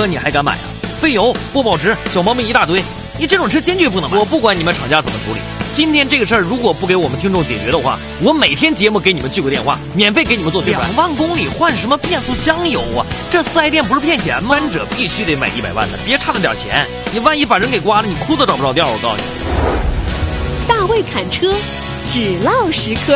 车你还敢买啊？费油、不保值、小毛病一大堆，你这种车坚决不能买。我不管你们厂家怎么处理，今天这个事儿如果不给我们听众解决的话，我每天节目给你们聚个电话，免费给你们做宣传。2万公里换什么变速箱油啊？这4S店不是骗钱吗？三者必须得买100万的，别差那点钱，你万一把人给刮了，你裤子找不着调。我告诉你， 大卫侃车，只唠实科。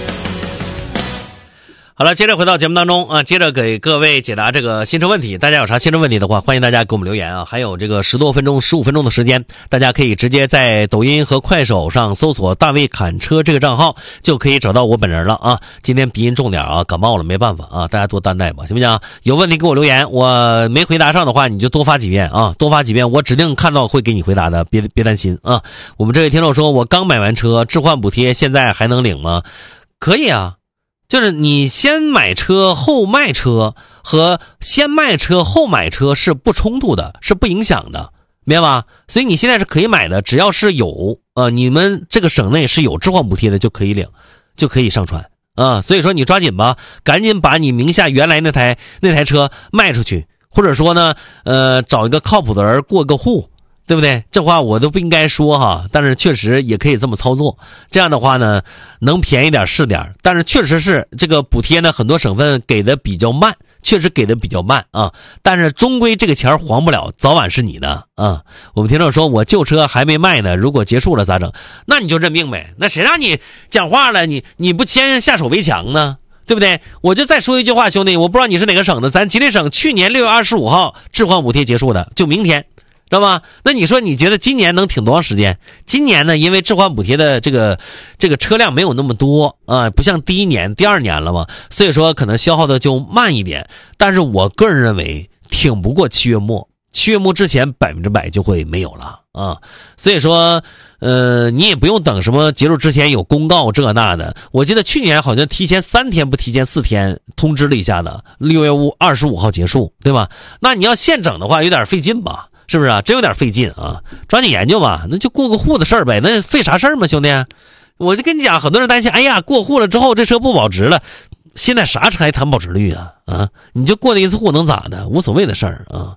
好了，接着回到节目当中啊，接着给各位解答这个新车问题。大家有啥新车问题的话，欢迎大家给我们留言啊。还有这个10多分钟、15分钟的时间，大家可以直接在抖音和快手上搜索大卫侃车这个账号，就可以找到我本人了啊。今天鼻音重点啊，感冒了没办法啊，大家多担待吧，行不行？有问题给我留言，我没回答上的话，你就多发几遍啊，多发几遍，我指定看到会给你回答的，别担心啊。我们这位听众说，我刚买完车，置换补贴现在还能领吗？可以啊。就是你先买车后卖车和先卖车后买车是不冲突的，是不影响的，明白吧？所以你现在是可以买的，只要是有你们这个省内是有置换补贴的就可以领，就可以上传啊。所以说你抓紧吧，赶紧把你名下原来那台车卖出去，或者说呢找一个靠谱的人过个户，对不对？这话我都不应该说哈，但是确实也可以这么操作。这样的话呢，能便宜点是点，但是确实是这个补贴呢，很多省份给的比较慢，确实给的比较慢啊。但是终归这个钱还不了，早晚是你的啊。我们听众说，我旧车还没卖呢，如果结束了咋整？那你就认命呗。那谁让你讲话了？你不先下手为强呢？对不对？我就再说一句话，兄弟，我不知道你是哪个省的，咱吉林省去年6月25号置换补贴结束的，就明天。知道吗？那你说你觉得今年能挺多长时间？今年呢，因为置换补贴的这个车辆没有那么多啊，不像第一年、第二年了嘛，所以说可能消耗的就慢一点。但是我个人认为挺不过7月末，7月末之前100%就会没有了啊。所以说，你也不用等什么结束之前有公告这那的。我记得去年好像提前3天不提前4天通知了一下的，6月25号结束，对吧？那你要现整的话有点费劲吧？是不是啊？真有点费劲啊！抓紧研究吧，那就过个户的事儿呗，那费啥事儿嘛，兄弟？我就跟你讲，很多人担心，哎呀，过户了之后这车不保值了。现在啥车还谈保值率啊？你就过那一次户能咋的？无所谓的事儿啊。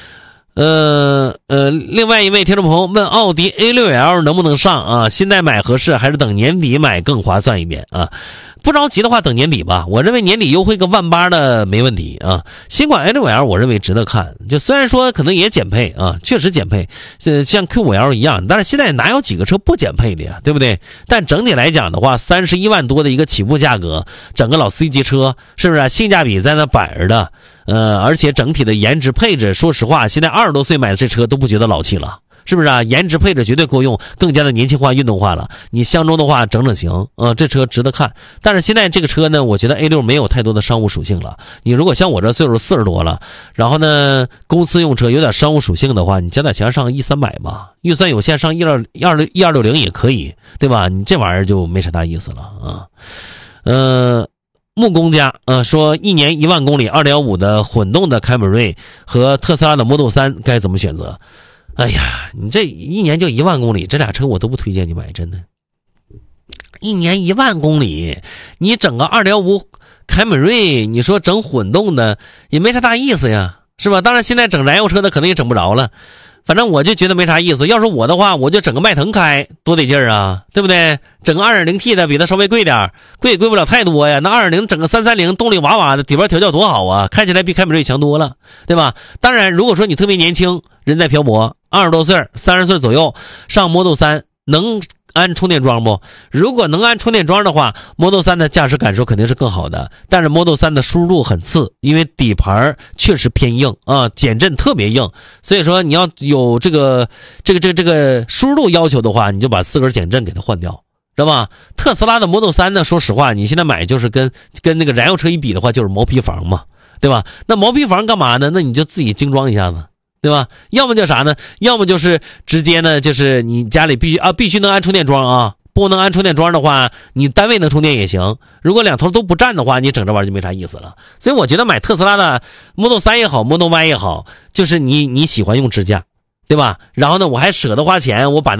另外一位听众朋友问，奥迪 A6L 能不能上啊？现在买合适还是等年底买更划算一点啊？不着急的话等年底吧，我认为年底优惠个18000的没问题啊。新款 A6L 我认为值得看，就虽然说可能也减配啊，确实减配，像 Q5L 一样，但是现在哪有几个车不减配的呀，对不对？但整体来讲的话，31万多的一个起步价格，整个老 C 级车是不是性价比在那摆着的？而且整体的颜值配置，说实话，现在20多岁买的这车都不觉得老气了。是不是啊？颜值配置绝对够用，更加的年轻化、运动化了。你相中的话，整行，这车值得看。但是现在这个车呢，我觉得 A6 没有太多的商务属性了。你如果像我这岁数40多了，然后呢，公司用车有点商务属性的话，你加点钱上130吧，预算有限上1260也可以，对吧？你这玩意儿就没啥大意思了啊。木工家说1年1万公里 2.5 的混动的凯美瑞和特斯拉的 Model 3该怎么选择？哎呀，你这1年就1万公里，这俩车我都不推荐你买，真的。1年1万公里，你整个 2.5 凯美瑞，你说整混动的也没啥大意思呀，是吧？当然现在整燃油车的可能也整不着了，反正我就觉得没啥意思。要是我的话，我就整个迈腾开，多得劲儿啊，对不对？整个 2.0T 的比它稍微贵点，贵也贵不了太多呀。那2.0整个330动力娃娃的，底盘调教多好啊，开起来比凯美瑞强多了，对吧？当然，如果说你特别年轻，人在漂泊，20多岁、30岁左右，上 Model 3能安充电桩不？如果能安充电桩的话， Model 3的驾驶感受肯定是更好的。但是 Model 3的输入很次，因为底盘确实偏硬啊，减震特别硬，所以说你要有这个输入要求的话，你就把4根减震给它换掉，知道吧？特斯拉的 Model 3呢，说实话，你现在买就是跟那个燃油车一比的话，就是毛坯房嘛，对吧？那毛坯房干嘛呢？那你就自己精装一下子，对吧？要么就啥呢？要么就是直接呢，就是你家里必须能安充电桩啊，不能安充电桩的话，你单位能充电也行。如果两头都不占的话，你整这玩意儿就没啥意思了。所以我觉得买特斯拉的 Model 3也好 ，Model Y 也好，就是你喜欢用支架，对吧？然后呢，我还舍得花钱，我把